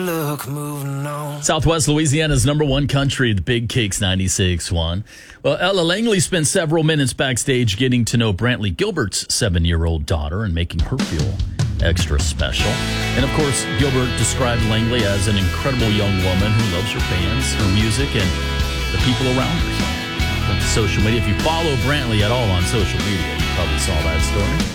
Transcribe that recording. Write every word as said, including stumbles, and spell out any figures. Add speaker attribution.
Speaker 1: Look, moving on.
Speaker 2: Southwest Louisiana's number one country, the Big Cakes ninety-six point one. Well, Ella Langley spent several minutes backstage getting to know Brantley Gilbert's seven-year-old daughter and making her feel extra special. And, of course, Gilbert described Langley as an incredible young woman who loves her fans, her music, and the people around her. On social media, if you follow Brantley at all on social media, you probably saw that story.